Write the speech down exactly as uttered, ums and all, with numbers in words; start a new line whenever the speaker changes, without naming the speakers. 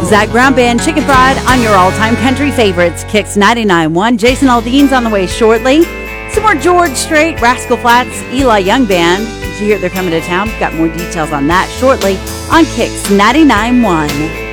Zach Brown Band, Chicken Fried on your all-time country favorites. Kicks ninety-nine point one. Jason Aldean's on the way shortly. Some more George Strait, Rascal Flatts, Eli Young Band. Did you hear they're coming to town? Got more details on that shortly on Kicks ninety-nine point one.